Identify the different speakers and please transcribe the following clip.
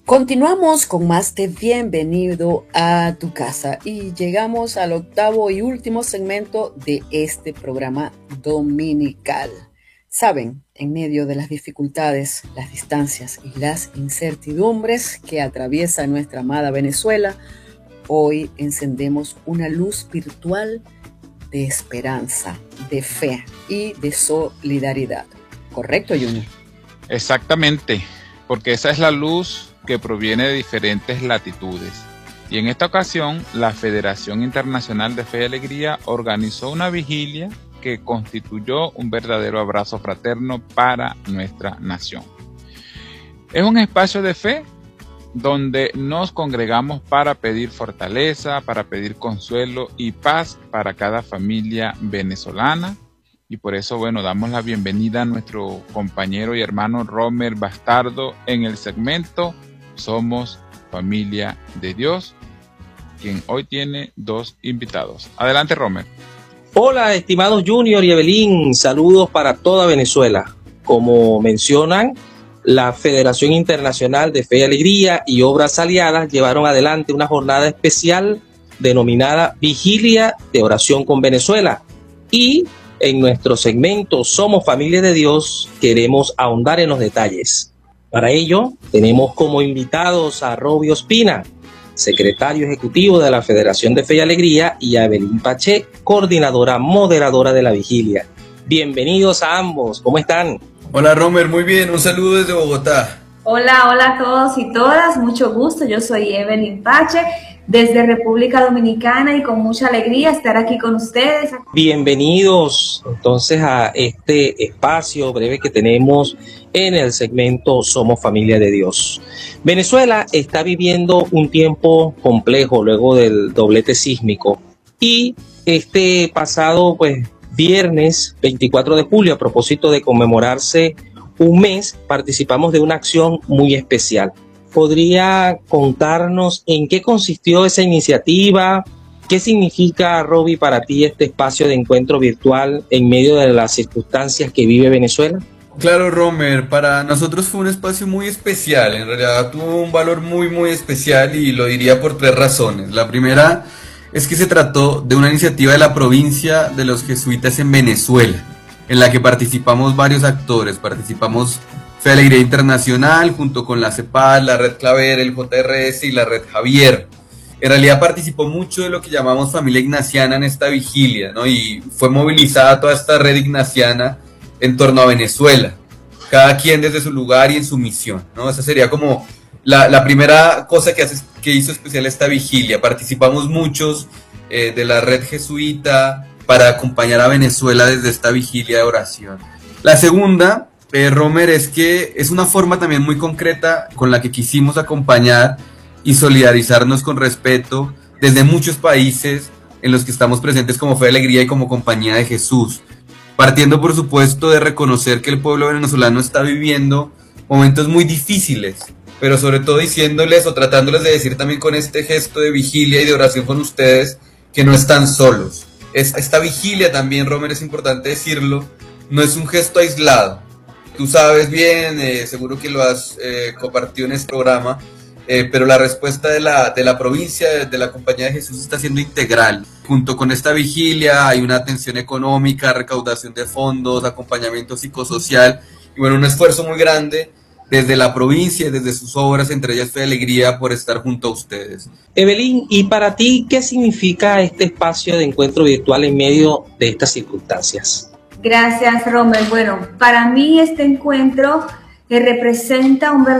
Speaker 1: Continuamos con más de Bienvenido a tu casa y llegamos al octavo y último segmento de este programa dominical. Saben, en medio de las dificultades, las distancias y las incertidumbres que atraviesa nuestra amada Venezuela, hoy encendemos una luz virtual de esperanza, de fe y de solidaridad. ¿Correcto, Junior?
Speaker 2: Exactamente, porque esa es la luz que proviene de diferentes latitudes. Y en esta ocasión, la Federación Internacional de Fe y Alegría organizó una vigilia que constituyó un verdadero abrazo fraterno para nuestra nación. Es un espacio de fe donde nos congregamos para pedir fortaleza, para pedir consuelo y paz para cada familia venezolana. Y por eso, damos la bienvenida a nuestro compañero y hermano Romer Bastardo en el segmento Somos Familia de Dios, quien hoy tiene dos invitados. Adelante, Romer.
Speaker 3: Hola, estimados Junior y Evelyn, saludos para toda Venezuela. Como mencionan, la Federación Internacional de Fe y Alegría y Obras Aliadas llevaron adelante una jornada especial denominada Vigilia de Oración con Venezuela. Y en nuestro segmento Somos Familia de Dios queremos ahondar en los detalles. Para ello, tenemos como invitados a Roby Ospina, secretario ejecutivo de la Federación de Fe y Alegría, y a Evelyn Pache, coordinadora moderadora de la vigilia. Bienvenidos a ambos, ¿cómo están?
Speaker 4: Hola Romer, muy bien, un saludo desde Bogotá.
Speaker 5: Hola a todos y todas, mucho gusto, yo soy Evelyn Pache, desde República Dominicana y con mucha alegría estar aquí con ustedes.
Speaker 3: Bienvenidos entonces a este espacio breve que tenemos en el segmento Somos Familia de Dios. Venezuela está viviendo un tiempo complejo luego del doblete sísmico y este pasado viernes 24 de julio, a propósito de conmemorarse un mes, participamos de una acción muy especial. ¿Podría contarnos en qué consistió esa iniciativa? ¿Qué significa, Roby, para ti este espacio de encuentro virtual en medio de las circunstancias que vive Venezuela?
Speaker 4: Claro, Romer, para nosotros fue un espacio muy especial, en realidad tuvo un valor muy especial y lo diría por tres razones. La primera es que se trató de una iniciativa de la provincia de los jesuitas en Venezuela, en la que participamos varios actores. Participamos Fe y Alegría Internacional junto con la CEPAL, la Red Claver, el JRS y la Red Javier. En realidad participó mucho de lo que llamamos familia ignaciana en esta vigilia, ¿no? Y fue movilizada toda esta red ignaciana en torno a Venezuela, cada quien desde su lugar y en su misión, ¿no? Esa sería como la primera cosa que hizo especial esta vigilia. Participamos muchos de la red jesuita para acompañar a Venezuela desde esta vigilia de oración. La segunda, Romer, es que es una forma también muy concreta con la que quisimos acompañar y solidarizarnos con respeto desde muchos países en los que estamos presentes como Fe y Alegría y como Compañía de Jesús. Partiendo, por supuesto, de reconocer que el pueblo venezolano está viviendo momentos muy difíciles, pero sobre todo diciéndoles o tratándoles de decir también con este gesto de vigilia y de oración con ustedes que no están solos. Esta vigilia también, Romer, es importante decirlo, no es un gesto aislado. Tú sabes bien, seguro que lo has compartido en este programa, pero la respuesta de la provincia, de la Compañía de Jesús, está siendo integral. Junto con esta vigilia hay una atención económica, recaudación de fondos, acompañamiento psicosocial y un esfuerzo muy grande desde la provincia y desde sus obras, entre ellas Fe y Alegría, por estar junto a ustedes.
Speaker 3: Evelyn, ¿y para ti qué significa este espacio de encuentro virtual en medio de estas circunstancias?
Speaker 5: Gracias, Romer. Bueno, para mí este encuentro representa un